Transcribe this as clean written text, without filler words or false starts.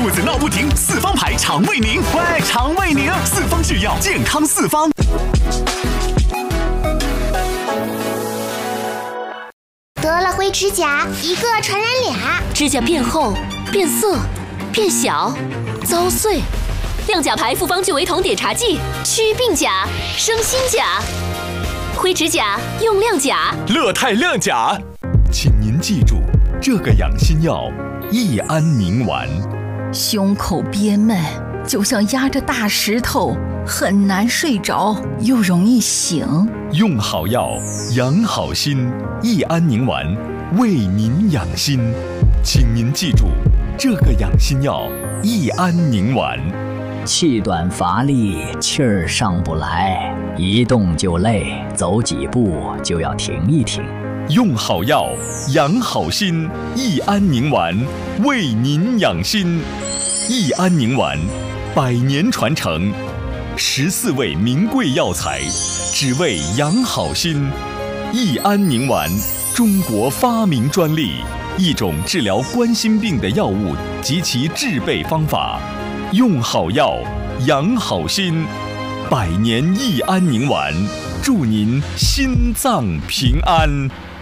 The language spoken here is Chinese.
肚子闹不停，四方牌肠胃宁。喂，肠胃宁，四方制药，健康四方。 得了灰指甲，一个传染俩， 指甲变厚、变色、变小、遭碎。亮甲牌复方聚维酮碘茶剂，祛病甲，生新甲。灰指甲用亮甲， 乐泰亮甲。 请您记住，这个养心药益安宁丸。 胸口憋闷，就像压着大石头，很难睡着，又容易醒。 用好药，养好心，益安宁丸为您养心。请您记住，这个养心药益安宁丸。 气短乏力，气儿上不来，一动就累，走几步就要停一停。 用好药，养好心，益安宁丸为您养心。益安宁丸100年传承，14味名贵药材，只为养好心。益安宁丸，中国发明专利，一种治疗冠心病的药物及其制备方法。用好药，养好心，100年益安宁丸，祝您心脏平安。